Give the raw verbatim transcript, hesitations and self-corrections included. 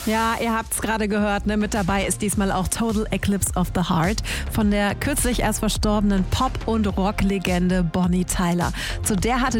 Ja, ihr habt's gerade gehört, ne? Mit dabei ist diesmal auch Total Eclipse of the Heart von der kürzlich erst verstorbenen Pop- und Rocklegende Bonnie Tyler. Zu der hatte